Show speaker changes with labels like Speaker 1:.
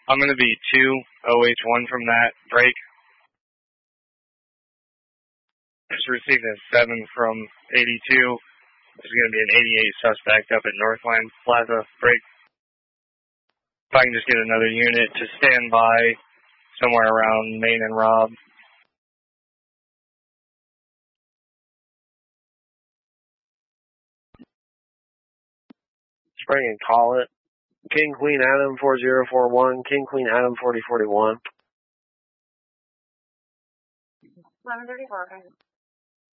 Speaker 1: I'm going to be 2-0H1 from that break. Just received a 7 from 82. This is going to be an 88 suspect up at Northland Plaza break. If I can just get another unit to stand by somewhere around Main and Rob.
Speaker 2: Spring and call it. King Queen Adam 4041, King Queen Adam 4041.
Speaker 3: 1134.